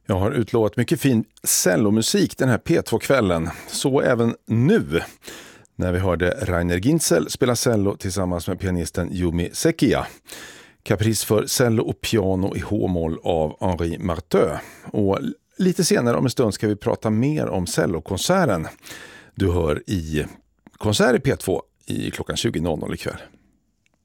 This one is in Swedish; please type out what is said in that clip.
Jag har utlovat mycket fin cellomusik den här P2-kvällen, så även nu när vi hörde Rainer Ginzel spela cello tillsammans med pianisten Yumi Sekia. Caprice för cello och piano i H-moll av Henri Marteau. Och lite senare om en stund ska vi prata mer om cellokonserten du hör i Konsert i P2 i klockan 20.00 ikväll.